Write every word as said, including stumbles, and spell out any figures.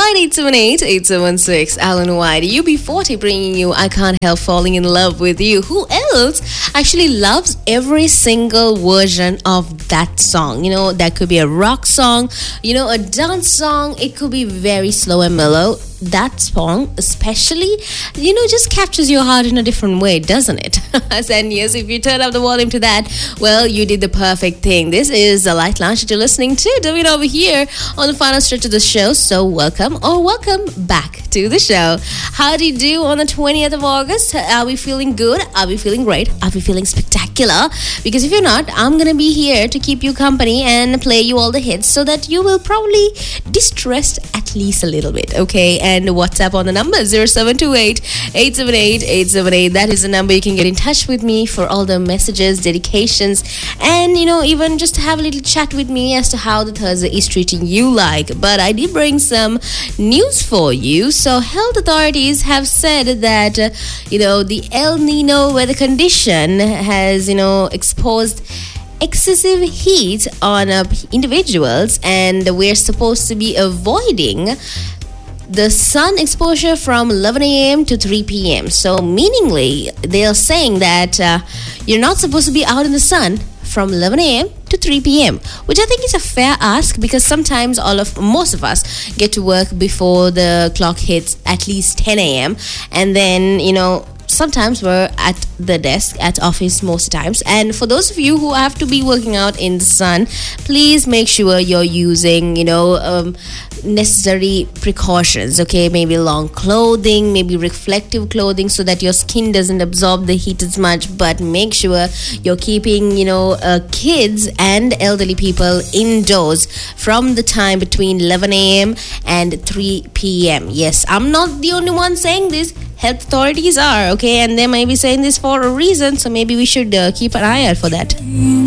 nine eight seven eight, eight seven six. Alan White, U B forty bringing you I Can't Help Falling in Love with You. Who else actually loves every single version of that song? You know, that could be a rock song, you know, a dance song. It could be very slow and mellow. That song especially, you know, just captures your heart in a different way, doesn't it? And yes, if you turn up the volume to that, well, you did the perfect thing. This is the Light Lounge that you're listening to, David over here on the final stretch of the show. So welcome or welcome back to the show. How do you do on the twentieth of August? Are we feeling good? Are we feeling great? Are we feeling spectacular? Because if you're not, I'm going to be here to keep you company and play you all the hits so that you will probably distress at least a little bit, okay? And WhatsApp on the number zero seven two eight, eight seven eight, eight seven eight. That is the number you can get in touch with me for all the messages, dedications, and, you know, even just to have a little chat with me as to how the Thursday is treating you like. But I did bring some news for you. So health authorities have said that, uh, you know, the El Nino weather condition has, you know, exposed excessive heat on uh, individuals, and we're supposed to be avoiding the sun exposure from eleven a.m. to three p.m. So meaningly, they are saying that uh, you're not supposed to be out in the sun from eleven a.m. to three p.m., which I think is a fair ask, because sometimes all of most of us get to work before the clock hits at least ten a.m. and then, you know, sometimes we're at the desk at office most times. And for those of you who have to be working out in the sun, please make sure you're using, you know, um, necessary precautions, okay? Maybe long clothing, maybe reflective clothing, so that your skin doesn't absorb the heat as much. But make sure you're keeping, you know, uh, kids and elderly people indoors from the time between eleven a.m. and three p.m. Yes, I'm not the only one saying this. Health authorities are, okay? And they may be saying this for a reason, so maybe we should uh, keep an eye out for that.